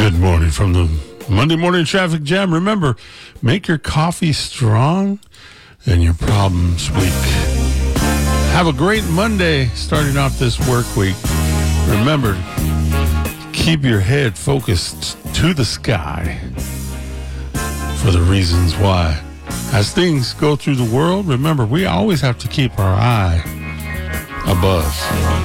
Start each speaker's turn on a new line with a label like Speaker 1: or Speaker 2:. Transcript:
Speaker 1: Good morning from the Monday Morning Traffic Jam. Remember, make your coffee strong and your problems weak. Have a great Monday starting off this work week. Remember, keep your head focused to the sky for the reasons why. As things go through the world, remember, we always have to keep our eye above.